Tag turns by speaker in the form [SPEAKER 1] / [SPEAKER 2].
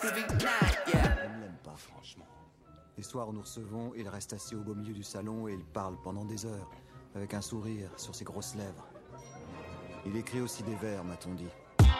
[SPEAKER 1] Je ne l'aime pas, franchement. Les soirs où nous recevons, il reste assis au beau milieu du salon et il parle pendant des heures, avec un sourire sur ses grosses lèvres. Il écrit aussi des vers, m'a-t-on dit.